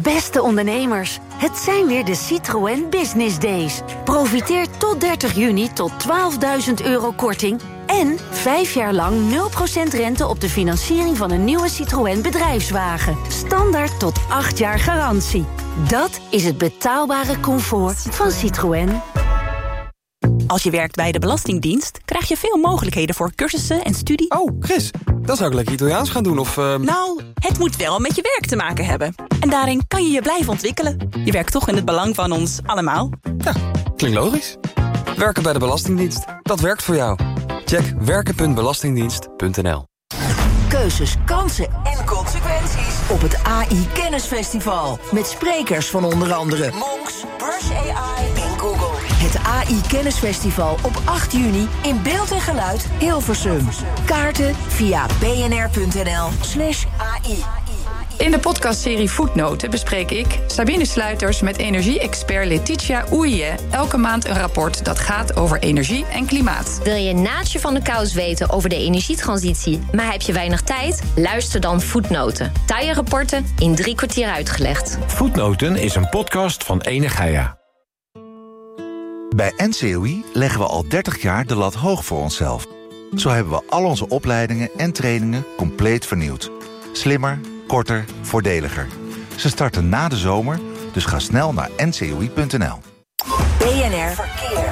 Beste ondernemers, het zijn weer de Citroën Business Days. Profiteer tot 30 juni tot €12.000 korting... en 5 jaar lang 0% rente op de financiering van een nieuwe Citroën bedrijfswagen. Standaard tot 8 jaar garantie. Dat is het betaalbare comfort van Citroën. Als je werkt bij de Belastingdienst, krijg je veel mogelijkheden voor cursussen en studie. Oh, Chris, dan zou ik lekker Italiaans gaan doen of... Nou, het moet wel met je werk te maken hebben. En daarin kan je je blijven ontwikkelen. Je werkt toch in het belang van ons allemaal. Ja, klinkt logisch. Werken bij de Belastingdienst, dat werkt voor jou. Check werken.belastingdienst.nl. Keuzes, kansen en consequenties op het AI Kennisfestival. Met sprekers van onder andere Monks, Brush AI en Google. Het AI Kennisfestival op 8 juni in beeld en geluid Hilversum. Kaarten via bnr.nl/AI. In de podcastserie Voetnoten bespreek ik, Sabine Sluiters, met energie-expert Letitia Oeije elke maand een rapport dat gaat over energie en klimaat. Wil je naadje van de kous weten over de energietransitie, maar heb je weinig tijd? Luister dan Voetnoten. Taaie rapporten in 3 kwartier uitgelegd. Voetnoten is een podcast van Enegaia. Bij NCOI leggen we al 30 jaar de lat hoog voor onszelf. Zo hebben we al onze opleidingen en trainingen compleet vernieuwd. Slimmer, korter, voordeliger. Ze starten na de zomer, dus ga snel naar ncoi.nl. BNR Verkeer.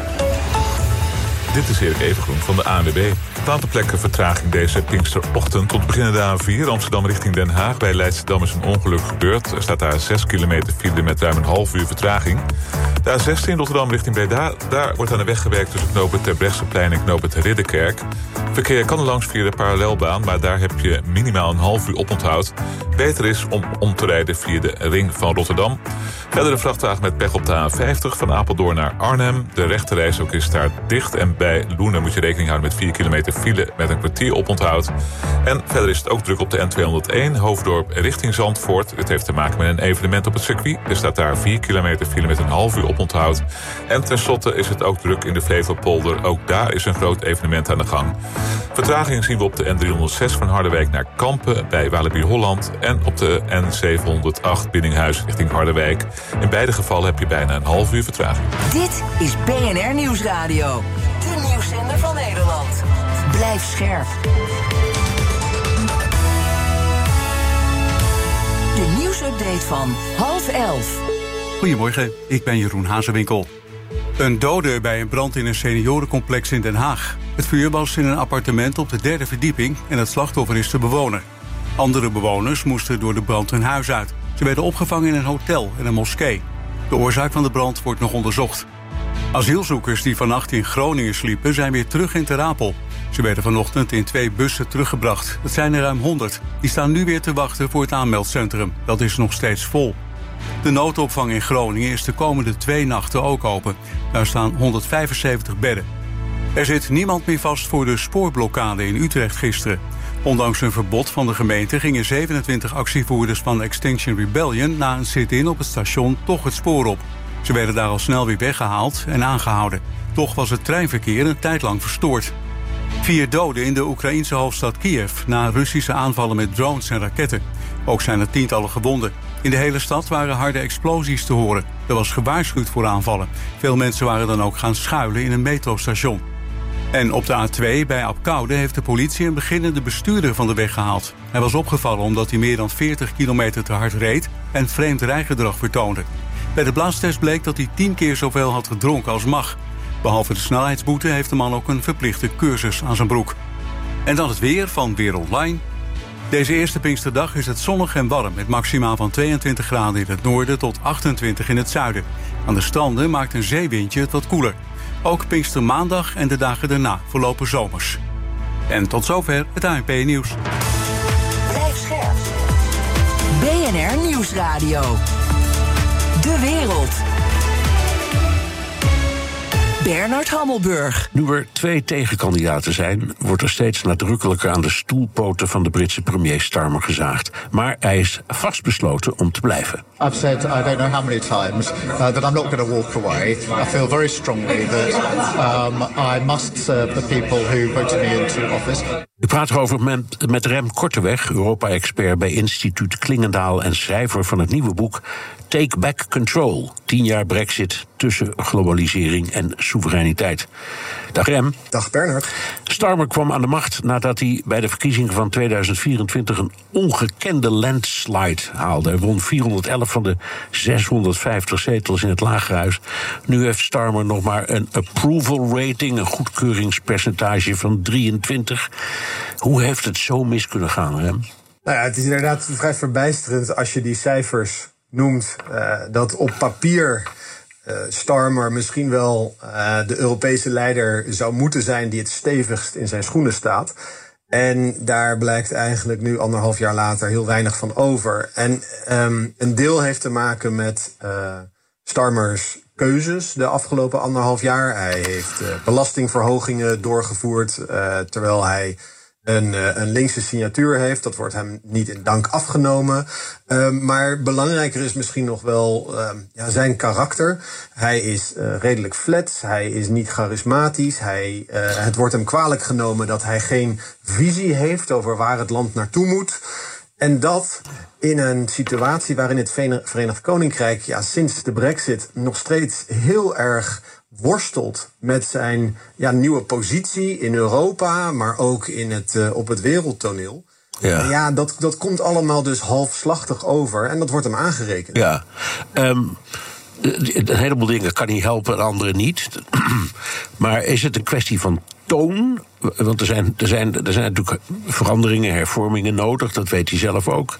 Dit is Erik Evengroen van de ANWB. Op een aantal plekken vertraging deze Pinksterochtend. Tot beginnen de A4 Amsterdam richting Den Haag. Bij Leidschendam is een ongeluk gebeurd. Er staat daar 6 kilometer file met ruim een half uur vertraging. De A16 Rotterdam richting Breda. Daar wordt aan de weg gewerkt tussen knooppunt Terbrechtseplein en knooppunt Ridderkerk. Verkeer kan er langs via de parallelbaan, maar daar heb je minimaal een half uur oponthoud. Beter is om te rijden via de ring van Rotterdam. Verder een vrachtwagen met pech op de A50 van Apeldoorn naar Arnhem. De rechterrijstrook is daar dicht en bij Loenen moet je rekening houden met 4 kilometer file met een kwartier oponthoud. En verder is het ook druk op de N201 Hoofddorp richting Zandvoort. Dit heeft te maken met een evenement op het circuit. Er staat daar 4 kilometer file met een half uur oponthoud. En tenslotte is het ook druk in de Flevopolder. Ook daar is een groot evenement aan de gang. Vertraging zien we op de N306 van Harderwijk naar Kampen bij Walibi Holland en op de N708 Biddinghuis richting Harderwijk. In beide gevallen heb je bijna een half uur vertraging. Dit is BNR Nieuwsradio. De nieuwszender van Nederland. Blijf scherp. De nieuwsupdate van 10:30. Goedemorgen, ik ben Jeroen Hazewinkel. Een dode bij een brand in een seniorencomplex in Den Haag. Het vuur was in een appartement op de 3e verdieping en het slachtoffer is de bewoner. Andere bewoners moesten door de brand hun huis uit. Ze werden opgevangen in een hotel en een moskee. De oorzaak van de brand wordt nog onderzocht. Asielzoekers die vannacht in Groningen sliepen zijn weer terug in Ter Apel. Ze werden vanochtend in 2 bussen teruggebracht. Dat zijn er ruim 100. Die staan nu weer te wachten voor het aanmeldcentrum. Dat is nog steeds vol. De noodopvang in Groningen is de komende 2 nachten ook open. Daar staan 175 bedden. Er zit niemand meer vast voor de spoorblokkade in Utrecht gisteren. Ondanks een verbod van de gemeente gingen 27 actievoerders van Extinction Rebellion na een sit-in op het station toch het spoor op. Ze werden daar al snel weer weggehaald en aangehouden. Toch was het treinverkeer een tijd lang verstoord. 4 doden in de Oekraïense hoofdstad Kiev na Russische aanvallen met drones en raketten. Ook zijn er tientallen gewonden. In de hele stad waren harde explosies te horen. Er was gewaarschuwd voor aanvallen. Veel mensen waren dan ook gaan schuilen in een metrostation. En op de A2 bij Apkoude heeft de politie een beginnende bestuurder van de weg gehaald. Hij was opgevallen omdat hij meer dan 40 kilometer te hard reed en vreemd rijgedrag vertoonde. Bij de blaastest bleek dat hij 10 keer zoveel had gedronken als mag. Behalve de snelheidsboete heeft de man ook een verplichte cursus aan zijn broek. En dan het weer van Weer Online. Deze eerste Pinksterdag is het zonnig en warm, met maximaal van 22 graden in het noorden tot 28 in het zuiden. Aan de stranden maakt een zeewindje het wat koeler. Ook Pinkstermaandag en de dagen daarna verlopen zomers. En tot zover het ANP-nieuws. Blijf scherp. BNR Nieuwsradio. De wereld. Bernard Hammelburg. Nu er 2 tegenkandidaten zijn, wordt er steeds nadrukkelijker aan de stoelpoten van de Britse premier Starmer gezaagd. Maar hij is vastbesloten om te blijven. I've said, I don't know how many times, that I'm not going to walk away. I feel very strongly that I must serve the people who voted me into office. Ik praat erover met Rem Korteweg, Europa-expert bij Instituut Klingendaal en schrijver van het nieuwe boek Take Back Control. 10 jaar Brexit tussen globalisering en soevereiniteit. Dag Rem. Dag Bernard. Starmer kwam aan de macht nadat hij bij de verkiezingen van 2024 een ongekende landslide haalde. Hij won 411 van de 650 zetels in het Lagerhuis. Nu heeft Starmer nog maar een approval rating, een goedkeuringspercentage van 23. Hoe heeft het zo mis kunnen gaan, Rem? Nou ja, het is inderdaad vrij verbijsterend als je die cijfers noemt, dat op papier Starmer misschien wel de Europese leider zou moeten zijn die het stevigst in zijn schoenen staat. En daar blijkt eigenlijk nu 1,5 jaar later heel weinig van over. En een deel heeft te maken met Starmers keuzes de afgelopen 1,5 jaar. Hij heeft belastingverhogingen doorgevoerd, terwijl hij een linkse signatuur heeft. Dat wordt hem niet in dank afgenomen. Maar belangrijker is misschien nog wel zijn karakter. Hij is redelijk flats. Hij is niet charismatisch. Het wordt hem kwalijk genomen dat hij geen visie heeft over waar het land naartoe moet. En dat in een situatie waarin het Verenigd Koninkrijk sinds de Brexit nog steeds heel erg worstelt met zijn nieuwe positie in Europa, maar ook op het wereldtoneel. Ja, dat komt allemaal dus halfslachtig over en dat wordt hem aangerekend. Ja, een heleboel dingen kan hij helpen en andere niet. Maar is het een kwestie van toon? Want er zijn natuurlijk veranderingen, hervormingen nodig, dat weet hij zelf ook.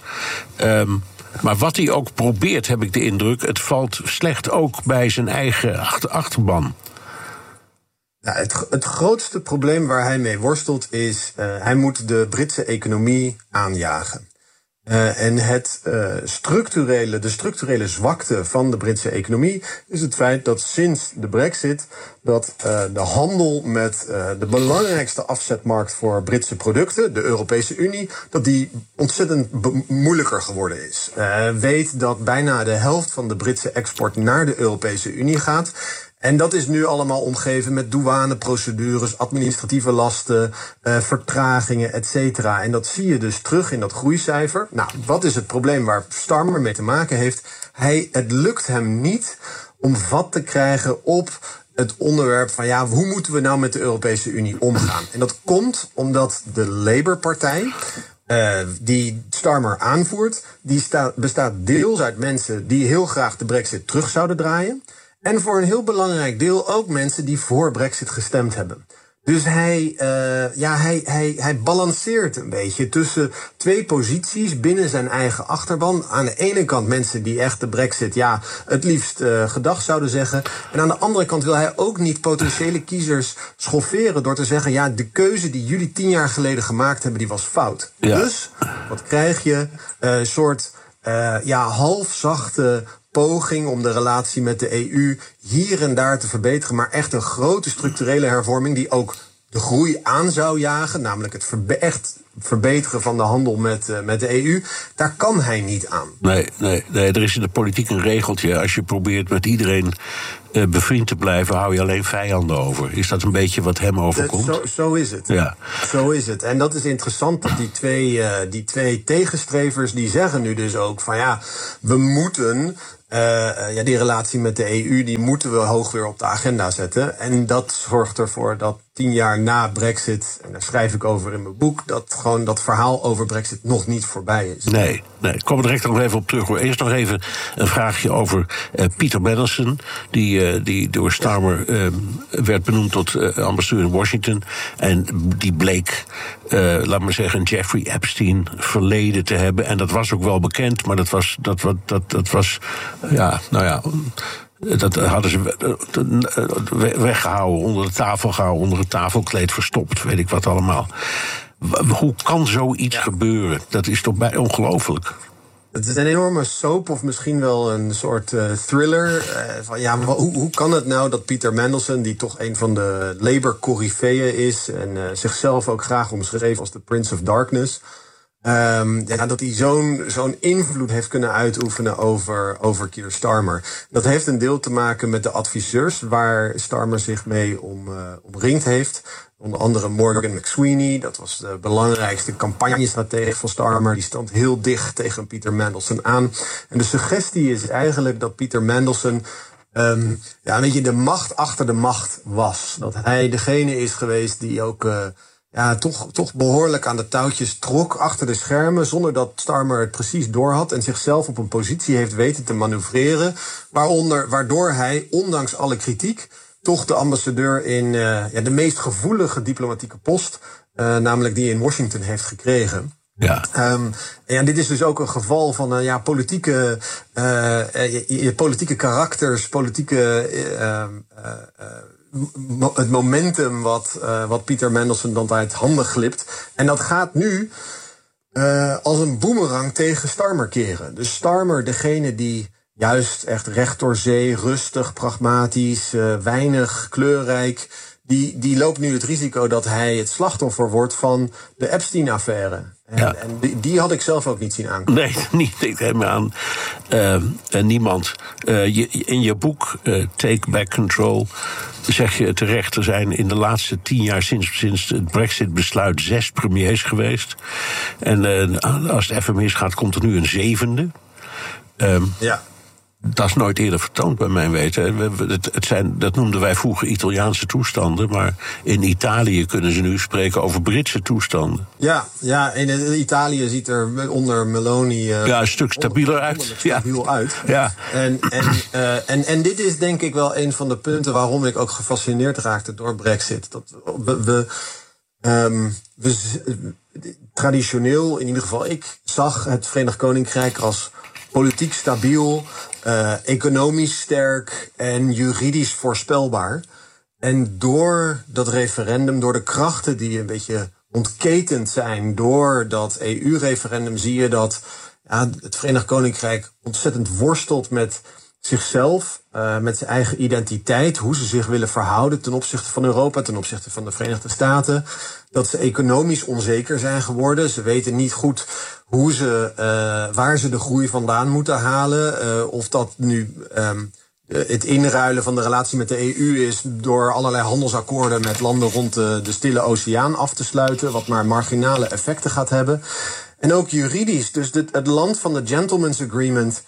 Maar wat hij ook probeert, heb ik de indruk, het valt slecht ook bij zijn eigen achterban. Nou, het grootste probleem waar hij mee worstelt is, hij moet de Britse economie aanjagen. En de structurele zwakte van de Britse economie is het feit dat sinds de Brexit dat de handel met de belangrijkste afzetmarkt voor Britse producten, de Europese Unie, dat die ontzettend moeilijker geworden is. Weet dat bijna de helft van de Britse export naar de Europese Unie gaat. En dat is nu allemaal omgeven met douaneprocedures, administratieve lasten, vertragingen, et cetera. En dat zie je dus terug in dat groeicijfer. Nou, wat is het probleem waar Starmer mee te maken heeft? Het lukt hem niet om vat te krijgen op het onderwerp van hoe moeten we nou met de Europese Unie omgaan? En dat komt omdat de Labour-partij, die Starmer aanvoert, die bestaat deels uit mensen die heel graag de Brexit terug zouden draaien. En voor een heel belangrijk deel ook mensen die voor Brexit gestemd hebben. Dus hij balanceert een beetje tussen 2 posities binnen zijn eigen achterban. Aan de ene kant mensen die echt de Brexit het liefst gedag zouden zeggen. En aan de andere kant wil hij ook niet potentiële kiezers schofferen door te zeggen, de keuze die jullie 10 jaar geleden gemaakt hebben, die was fout. Ja. Dus wat krijg je? Een soort halfzachte poging om de relatie met de EU hier en daar te verbeteren, maar echt een grote structurele hervorming die ook de groei aan zou jagen, namelijk het echt verbeteren van de handel met de EU, daar kan hij niet aan. Nee, er is in de politiek een regeltje. Als je probeert met iedereen bevriend te blijven, hou je alleen vijanden over. Is dat een beetje wat hem overkomt? Zo is het. Ja. Zo is het. En dat is interessant dat die twee tegenstrevers, die zeggen nu dus ook van we moeten die relatie met de EU, die moeten we hoog weer op de agenda zetten. En dat zorgt ervoor dat 10 jaar na Brexit, en daar schrijf ik over in mijn boek, dat gewoon dat verhaal over Brexit nog niet voorbij is. Nee, ik kom er direct nog even op terug. Eerst nog even een vraagje over Peter Mandelson, die door Starmer werd benoemd tot ambassadeur in Washington. En die bleek, laat maar zeggen, een Jeffrey Epstein verleden te hebben. En dat was ook wel bekend, maar dat was dat hadden ze weggehouden, onder de tafel gehouden, onder het tafelkleed verstopt, weet ik wat allemaal. Hoe kan zoiets gebeuren? Dat is toch ongelooflijk? Het is een enorme soap of misschien wel een soort thriller. Hoe kan het nou dat Peter Mandelson, die toch een van de Labour-coryfeeën is en zichzelf ook graag omschreef als de Prince of Darkness, dat hij zo'n invloed heeft kunnen uitoefenen over Keir Starmer. Dat heeft een deel te maken met de adviseurs waar Starmer zich mee omringd heeft. Onder andere Morgan McSweeney, dat was de belangrijkste campagnestratege van Starmer. Die stond heel dicht tegen Peter Mandelson aan. En de suggestie is eigenlijk dat Peter Mandelson een beetje de macht achter de macht was. Dat hij degene is geweest die ook toch behoorlijk aan de touwtjes trok achter de schermen, zonder dat Starmer het precies doorhad en zichzelf op een positie heeft weten te manoeuvreren, waardoor hij, ondanks alle kritiek, toch de ambassadeur in de meest gevoelige diplomatieke post, namelijk die in Washington, heeft gekregen. Ja. Dit is dus ook een geval van politieke karakters, het momentum wat Peter Mandelson dan uit handen glipt. En dat gaat nu als een boemerang tegen Starmer keren. Dus Starmer, degene die juist echt recht door zee, rustig, pragmatisch, weinig kleurrijk, die loopt nu het risico dat hij het slachtoffer wordt van de Epstein-affaire. En die had ik zelf ook niet zien aankomen. Nee, niet helemaal aan. Niemand. In je boek Take Back Control zeg je terecht, er zijn in de laatste 10 jaar sinds het Brexit-besluit 6 premiers geweest. En als het even misgaat, komt er nu een 7e. Dat is nooit eerder vertoond bij mijn weten. Dat noemden wij vroeger Italiaanse toestanden, maar in Italië kunnen ze nu spreken over Britse toestanden. Ja, in Italië ziet er onder Meloni een stuk stabieler uit. Ja. En dit is denk ik wel een van de punten waarom ik ook gefascineerd raakte door Brexit. Dat we traditioneel, in ieder geval ik, zag het Verenigd Koninkrijk als politiek stabiel, economisch sterk en juridisch voorspelbaar. En door dat referendum, door de krachten die een beetje ontketend zijn door dat EU-referendum, zie je dat het Verenigd Koninkrijk ontzettend worstelt met zichzelf, met zijn eigen identiteit, hoe ze zich willen verhouden ten opzichte van Europa, ten opzichte van de Verenigde Staten. Dat ze economisch onzeker zijn geworden. Ze weten niet goed waar ze de groei vandaan moeten halen. Of dat nu het inruilen van de relatie met de EU is door allerlei handelsakkoorden met landen rond de Stille Oceaan af te sluiten, wat maar marginale effecten gaat hebben. En ook juridisch. Dus het land van de Gentleman's Agreement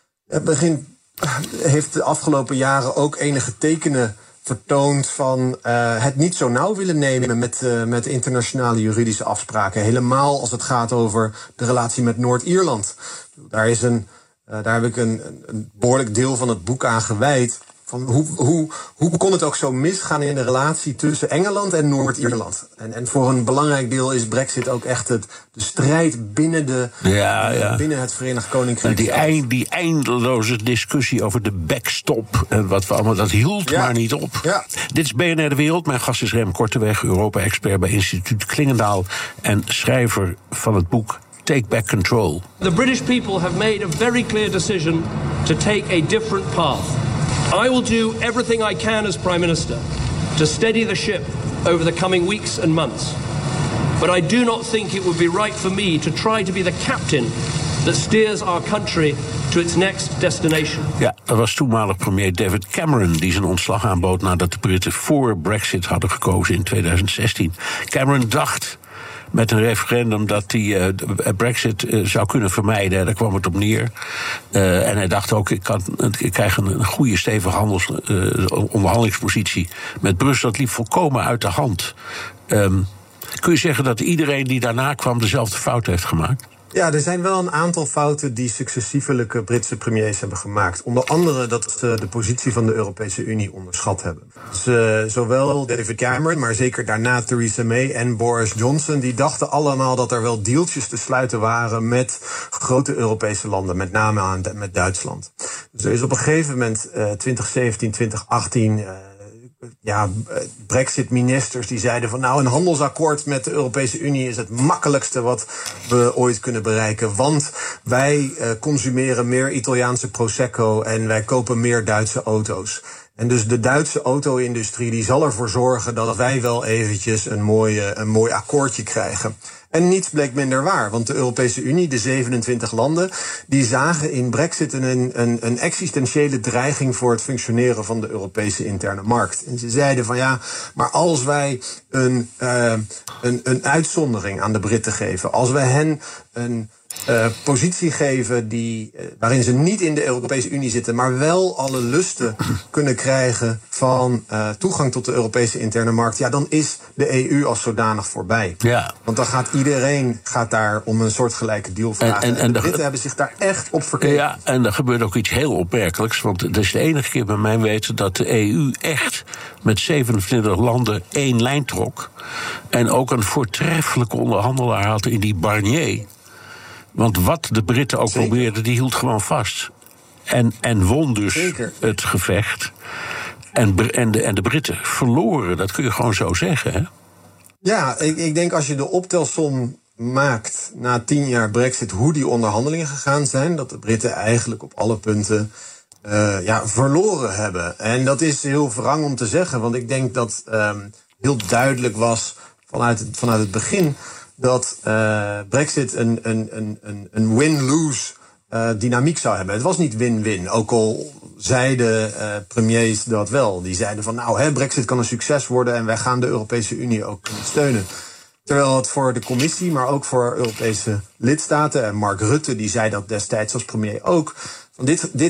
heeft de afgelopen jaren ook enige tekenen vertoond van het niet zo nauw willen nemen met internationale juridische afspraken. Helemaal als het gaat over de relatie met Noord-Ierland. Daar heb ik een behoorlijk deel van het boek aan gewijd. Van hoe kon het ook zo misgaan in de relatie tussen Engeland en Noord-Ierland? En voor een belangrijk deel is Brexit ook echt de strijd binnen binnen het Verenigd Koninkrijk. Die eindeloze discussie over de backstop en wat we allemaal, dat hield maar niet op. Ja. Dit is BNR De Wereld. Mijn gast is Rem Korteweg, Europa-expert bij Instituut Klingendaal en schrijver van het boek Take Back Control. The British people have made a very clear decision to take a different path. I will do everything I can as Prime Minister to steady the ship over the coming weeks and months. But I do not think it would be right for me to try to be the captain that steers our country to its next destination. Ja, dat was toenmalig premier David Cameron die zijn ontslag aanbood nadat de Britten voor Brexit hadden gekozen in 2016. Cameron dacht met een referendum dat hij Brexit zou kunnen vermijden. Daar kwam het op neer. En hij dacht ook, ik krijg een goede stevige onderhandelingspositie met Brussel. Dat liep volkomen uit de hand. Kun je zeggen dat iedereen die daarna kwam dezelfde fout heeft gemaakt? Ja, er zijn wel een aantal fouten die successievelijke Britse premiers hebben gemaakt. Onder andere dat ze de positie van de Europese Unie onderschat hebben. Dus, zowel David Cameron, maar zeker daarna Theresa May en Boris Johnson, die dachten allemaal dat er wel dealtjes te sluiten waren met grote Europese landen, met name met Duitsland. Dus er is op een gegeven moment 2017, 2018... Brexit-ministers die zeiden van een handelsakkoord met de Europese Unie is het makkelijkste wat we ooit kunnen bereiken. Want wij consumeren meer Italiaanse Prosecco en wij kopen meer Duitse auto's. En dus de Duitse auto-industrie die zal ervoor zorgen dat wij wel eventjes een mooi akkoordje krijgen. En niets bleek minder waar, want de Europese Unie, de 27 landen, die zagen in Brexit een existentiële dreiging voor het functioneren van de Europese interne markt. En ze zeiden van maar als wij een uitzondering aan de Britten geven, als wij hen een positie geven waarin ze niet in de Europese Unie zitten, maar wel alle lusten kunnen krijgen van toegang tot de Europese interne markt, dan is de EU als zodanig voorbij. Ja. Want dan gaat iedereen daar om een soortgelijke deal vragen. En de Britten hebben zich daar echt op verkeken. Ja, en er gebeurt ook iets heel opmerkelijks, want het is de enige keer bij mijn weten dat de EU echt met 27 landen één lijn trok en ook een voortreffelijke onderhandelaar had in die Barnier. Want wat de Britten ook probeerden, die hield gewoon vast. En won dus het gevecht. En de Britten verloren, dat kun je gewoon zo zeggen, hè? Ja, ik denk als je de optelsom maakt na 10 jaar Brexit, hoe die onderhandelingen gegaan zijn, dat de Britten eigenlijk op alle punten verloren hebben. En dat is heel wrang om te zeggen, want ik denk dat heel duidelijk was vanuit het begin dat Brexit een win-lose dynamiek zou hebben. Het was niet win-win, ook al zeiden premiers dat wel. Die zeiden van Brexit kan een succes worden en wij gaan de Europese Unie ook steunen. Terwijl het voor de commissie, maar ook voor Europese lidstaten, en Mark Rutte die zei dat destijds als premier ook, van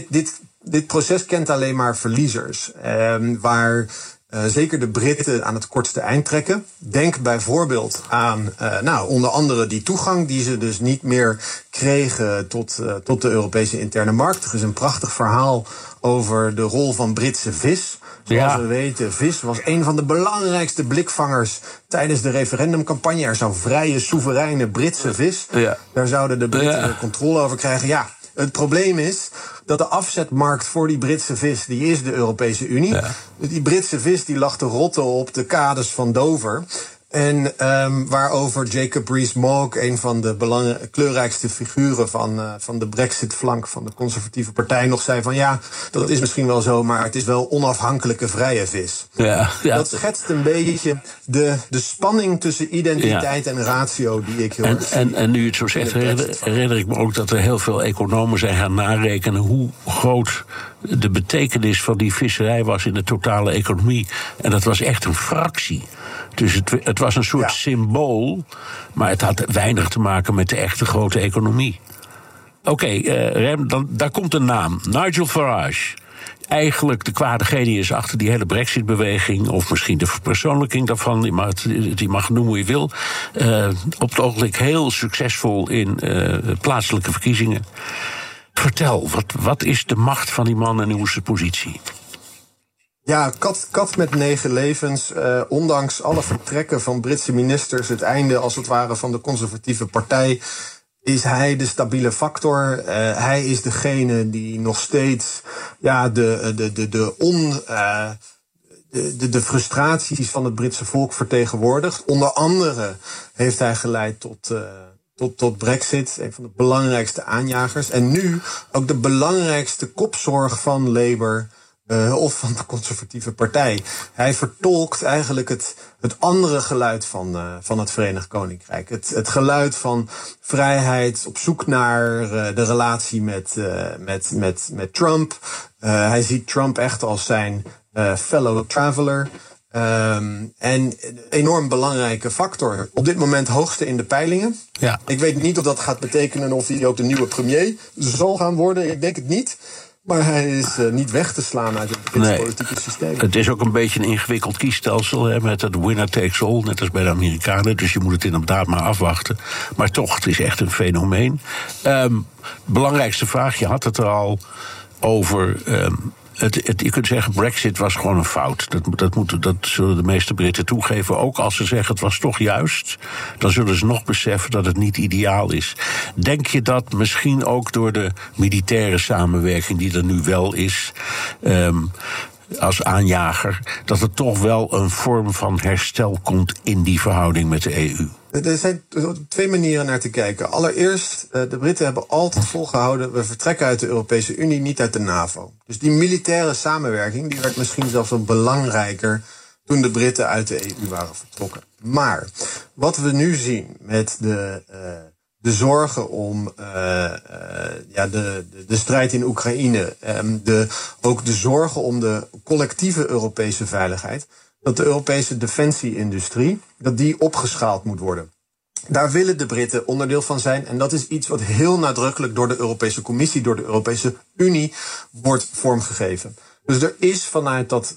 dit proces kent alleen maar verliezers. Waar zeker de Britten aan het kortste eind trekken. Denk bijvoorbeeld aan onder andere die toegang die ze dus niet meer kregen tot de Europese interne markt. Er is een prachtig verhaal over de rol van Britse vis. Zoals we weten, vis was een van de belangrijkste blikvangers tijdens de referendumcampagne. Er zou vrije, soevereine Britse vis. Ja. Daar zouden de Britten controle over krijgen. Ja, het probleem is dat de afzetmarkt voor die Britse vis, die is de Europese Unie. Ja. Die Britse vis die lag te rotten op de kades van Dover. En waarover Jacob Rees-Mogg, een van de kleurrijkste figuren van de Brexit-flank van de conservatieve partij, nog zei van dat is misschien wel zo, maar het is wel onafhankelijke vrije vis. Ja. Dat schetst een beetje de spanning tussen identiteit en ratio die ik heel erg zie. En nu je het zo zegt, herinner ik me ook dat er heel veel economen zijn gaan narekenen hoe groot de betekenis van die visserij was in de totale economie. En dat was echt een fractie. Dus het was een soort symbool, maar het had weinig te maken met de echte grote economie. Oké, Rem, daar komt een naam. Nigel Farage. Eigenlijk de kwade genius achter die hele Brexit-beweging, of misschien de verpersoonlijking daarvan, die mag noemen hoe je wil. Op het ogenblik heel succesvol in plaatselijke verkiezingen. Vertel, wat is de macht van die man en hoe is de positie? Ja, kat met 9 levens. Ondanks alle vertrekken van Britse ministers, het einde als het ware van de conservatieve partij, is hij de stabiele factor. Hij is degene die nog steeds de frustraties van het Britse volk vertegenwoordigt. Onder andere heeft hij geleid tot Brexit, een van de belangrijkste aanjagers. En nu ook de belangrijkste kopzorg van Labour of van de conservatieve partij. Hij vertolkt eigenlijk het andere geluid van het Verenigd Koninkrijk. Het geluid van vrijheid, op zoek naar de relatie met Trump. Hij ziet Trump echt als zijn fellow traveler. En een enorm belangrijke factor. Op dit moment hoogste in de peilingen. Ja. Ik weet niet of dat gaat betekenen of hij ook de nieuwe premier zal gaan worden. Ik denk het niet. Maar hij is niet weg te slaan uit het Britse politieke systeem. Het is ook een beetje een ingewikkeld kiesstelsel, met het winner takes all, net als bij de Amerikanen. Dus je moet het inderdaad maar afwachten. Maar toch, het is echt een fenomeen. Belangrijkste vraag, je had het er al over. Je kunt zeggen, Brexit was gewoon een fout. Dat zullen de meeste Britten toegeven. Ook als ze zeggen, het was toch juist, dan zullen ze nog beseffen dat het niet ideaal is. Denk je dat misschien ook door de militaire samenwerking die er nu wel is, als aanjager, dat er toch wel een vorm van herstel komt in die verhouding met de EU? Er zijn 2 manieren naar te kijken. Allereerst, de Britten hebben altijd volgehouden, we vertrekken uit de Europese Unie, niet uit de NAVO. Dus die militaire samenwerking, die werd misschien zelfs wel belangrijker toen de Britten uit de EU waren vertrokken. Maar wat we nu zien met de zorgen om de strijd in Oekraïne, ook de zorgen om de collectieve Europese veiligheid, dat de Europese defensie-industrie, dat die opgeschaald moet worden. Daar willen de Britten onderdeel van zijn. En dat is iets wat heel nadrukkelijk door de Europese Commissie, door de Europese Unie wordt vormgegeven. Dus er is vanuit dat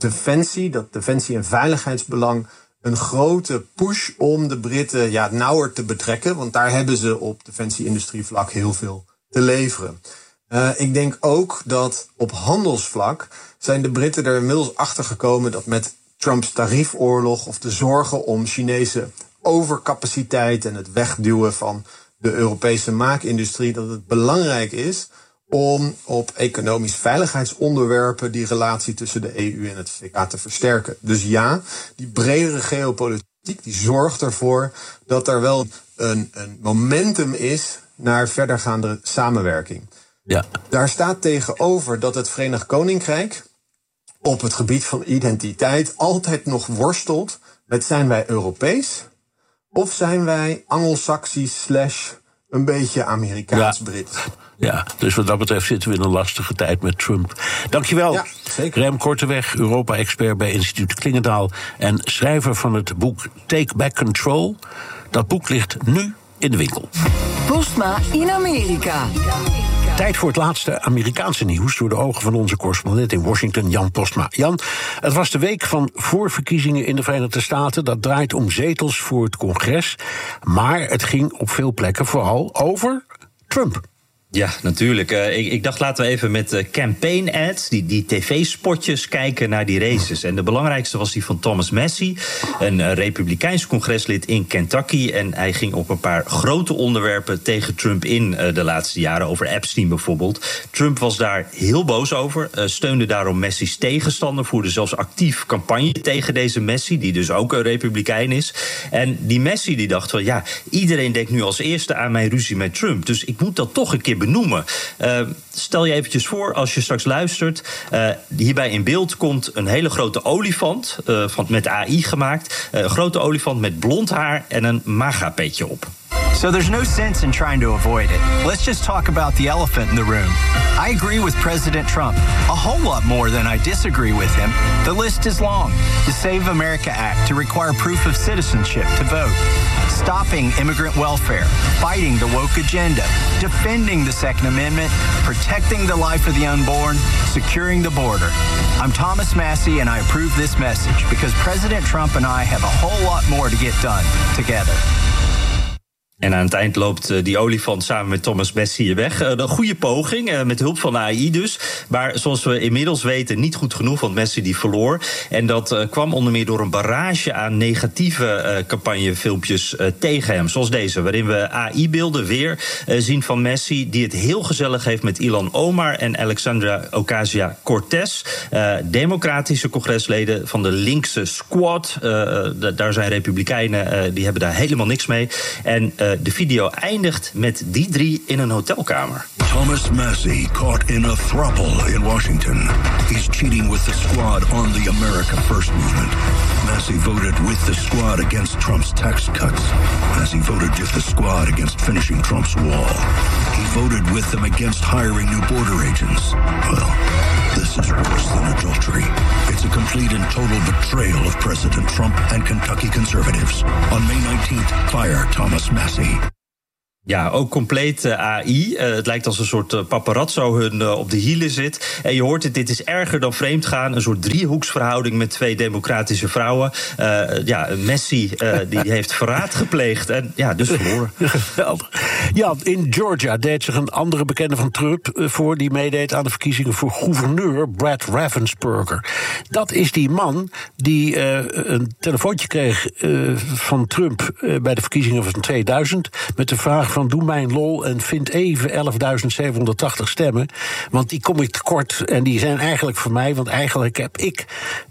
defensie- en veiligheidsbelang een grote push om de Britten nauwer te betrekken. Want daar hebben ze op defensie-industrievlak heel veel te leveren. Ik denk ook dat op handelsvlak zijn de Britten er inmiddels achter gekomen dat met Trumps tariefoorlog of de zorgen om Chinese overcapaciteit en het wegduwen van de Europese maakindustrie, dat het belangrijk is om op economisch veiligheidsonderwerpen die relatie tussen de EU en het VK te versterken. Dus ja, die bredere geopolitiek die zorgt ervoor dat er wel een momentum is naar verdergaande samenwerking. Ja. Daar staat tegenover dat het Verenigd Koninkrijk op het gebied van identiteit altijd nog worstelt met: zijn wij Europees of zijn wij Angelsaksisch / een beetje Amerikaans-Brits? Ja, dus wat dat betreft zitten we in een lastige tijd met Trump. Dankjewel. Ja, zeker. Rem Korteweg, Europa-expert bij Instituut Klingendaal en schrijver van het boek Take Back Control. Dat boek ligt nu in de winkel. Postma in Amerika. Tijd voor het laatste Amerikaanse nieuws door de ogen van onze correspondent in Washington, Jan Postma. Jan, het was de week van voorverkiezingen in de Verenigde Staten. Dat draait om zetels voor het congres. Maar het ging op veel plekken vooral over Trump. Ja, natuurlijk. Ik dacht, laten we even met campaign ads, die tv-spotjes, kijken naar die races. En de belangrijkste was die van Thomas Massie, een republikeins congreslid in Kentucky. En hij ging op een paar grote onderwerpen tegen Trump in de laatste jaren. Over Epstein bijvoorbeeld. Trump was daar heel boos over, steunde daarom Massie's tegenstander, voerde zelfs actief campagne tegen deze Massie, die dus ook een republikein is. En die Massie die dacht van, ja, iedereen denkt nu als eerste aan mijn ruzie met Trump. Dus ik moet dat toch een keer benoemen. Stel je eventjes voor, als je straks luistert, hierbij in beeld komt een hele grote olifant, met AI gemaakt. Een grote olifant met blond haar en een MAGA-petje op. So there's no sense in trying to avoid it. Let's just talk about the elephant in the room. I agree with President Trump a whole lot more than I disagree with him. The list is long. The Save America Act to require proof of citizenship to vote. Stopping immigrant welfare. Fighting the woke agenda. Defending the Second Amendment. Protecting the life of the unborn. Securing the border. I'm Thomas Massie and I approve this message because President Trump and I have a whole lot more to get done together. En aan het eind loopt die olifant samen met Thomas Massie weg. Een goede poging, met hulp van de AI dus. Maar zoals we inmiddels weten, niet goed genoeg, want Massie die verloor. En dat kwam onder meer door een barrage aan negatieve campagnefilmpjes tegen hem. Zoals deze, waarin we AI-beelden weer zien van Massie, die het heel gezellig heeft met Ilhan Omar en Alexandria Ocasio-Cortez. Democratische congresleden van de linkse squad. Daar zijn republikeinen, die hebben daar helemaal niks mee. En de video eindigt met die drie in een hotelkamer. Thomas Massie caught in a throuple in Washington. He's cheating with the squad on the America First movement. Massie voted with the squad against Trump's tax cuts. Massie voted with the squad against finishing Trump's wall. He voted with them against hiring new border agents. Well, this is worse than adultery. It's a complete and total betrayal of President Trump and Kentucky conservatives. On May 19th, fire Thomas Massie. Ja, ook compleet AI. Het lijkt als een soort paparazzo hun op de hielen zit. En je hoort het, dit is erger dan vreemdgaan. Een soort driehoeksverhouding met twee democratische vrouwen. Massie die heeft verraad gepleegd en dus verloren. Geweldig. Ja, in Georgia deed zich een andere bekende van Trump voor, die meedeed aan de verkiezingen voor gouverneur, Brad Raffensperger. Dat is die man die een telefoontje kreeg van Trump bij de verkiezingen van 2000 met de vraag: vraag van doe mij een lol en vind even 11.780 stemmen. Want die kom ik tekort en die zijn eigenlijk voor mij, want eigenlijk heb ik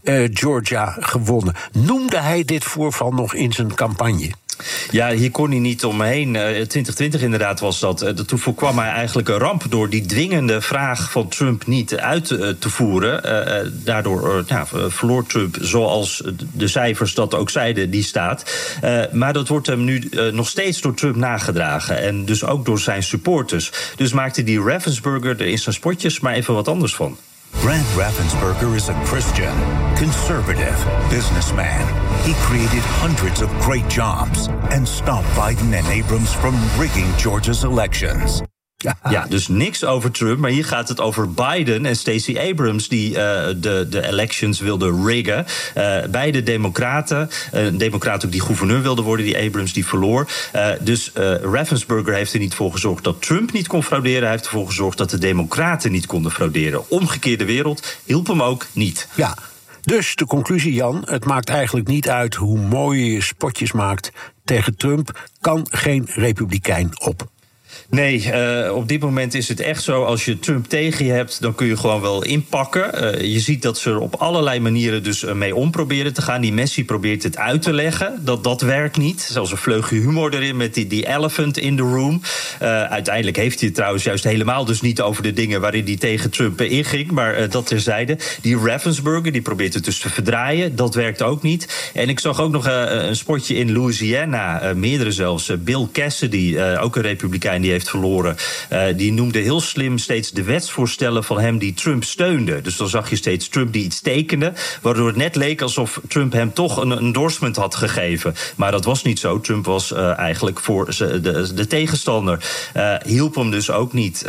Georgia gewonnen. Noemde hij dit voorval nog in zijn campagne? Ja, hier kon hij niet omheen. 2020 inderdaad was dat. Toen voorkwam hij eigenlijk een ramp door die dwingende vraag van Trump niet uit te voeren. Daardoor verloor Trump, zoals de cijfers dat ook zeiden, die staat. Maar dat wordt hem nu nog steeds door Trump nagedragen. En dus ook door zijn supporters. Dus maakte die Raffensperger er in zijn spotjes maar even wat anders van. Brad Raffensperger is a Christian, conservative businessman. He created hundreds of great jobs and stopped Biden and Abrams from rigging Georgia's elections. Ja, dus niks over Trump, maar hier gaat het over Biden en Stacey Abrams die de elections wilden riggen. Beide democraten. Een democrat ook die gouverneur wilde worden, die Abrams die verloor. Dus Raffensperger heeft er niet voor gezorgd dat Trump niet kon frauderen. Hij heeft ervoor gezorgd dat de democraten niet konden frauderen. Omgekeerde wereld hielp hem ook niet. Ja. Dus de conclusie, Jan, het maakt eigenlijk niet uit hoe mooi je spotjes maakt tegen Trump, kan geen republikein op. Nee, op dit moment is het echt zo. Als je Trump tegen je hebt, dan kun je gewoon wel inpakken. Je ziet dat ze er op allerlei manieren dus mee om proberen te gaan. Die Messi probeert het uit te leggen. Dat werkt niet. Zelfs een vleugje humor erin met die elephant in the room. Uiteindelijk heeft hij het trouwens juist helemaal dus niet over de dingen waarin hij tegen Trump inging. Maar dat terzijde. Die Raffensperger, die probeert het dus te verdraaien. Dat werkt ook niet. En ik zag ook nog een spotje in Louisiana. Meerdere zelfs. Bill Cassidy, ook een republikein, die heeft verloren. Die noemde heel slim steeds de wetsvoorstellen van hem die Trump steunde. Dus dan zag je steeds Trump die iets tekende, waardoor het net leek alsof Trump hem toch een endorsement had gegeven. Maar dat was niet zo. Trump was eigenlijk voor de tegenstander. Hielp hem dus ook niet.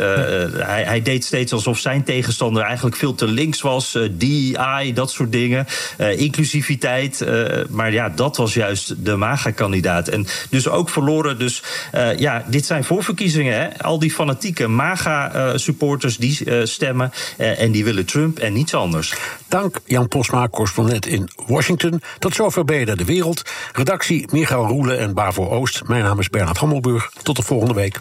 Hij deed steeds alsof zijn tegenstander eigenlijk veel te links was. DEI, dat soort dingen. Inclusiviteit. Maar ja, dat was juist de MAGA-kandidaat. En dus ook verloren. Dus dit zijn voorverkiezingen. Al die fanatieke MAGA-supporters die stemmen en die willen Trump en niets anders. Dank Jan Posma, correspondent in Washington. Tot zover BNR De Wereld. Redactie Michael Roelen en Bavo Oost. Mijn naam is Bernard Hammelburg. Tot de volgende week.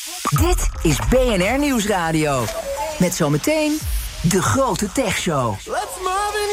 Dit is BNR Nieuwsradio. Met zometeen de grote techshow.